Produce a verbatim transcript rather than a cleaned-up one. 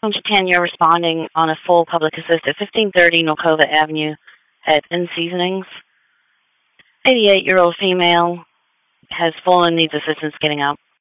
ten, you're responding on a full public assist at fifteen thirty Nokova Avenue at In Seasonings. eighty-eight-year-old female has fallen, needs assistance getting up.